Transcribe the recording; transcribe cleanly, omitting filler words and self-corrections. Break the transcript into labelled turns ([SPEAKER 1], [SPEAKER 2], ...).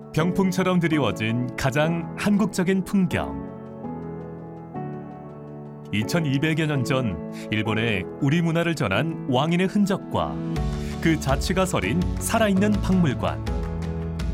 [SPEAKER 1] 병풍처럼 드리워진 가장 한국적인 풍경. 2200여 년 전 일본에 우리 문화를 전한 왕인의 흔적과 그 자취가 서린 살아있는 박물관.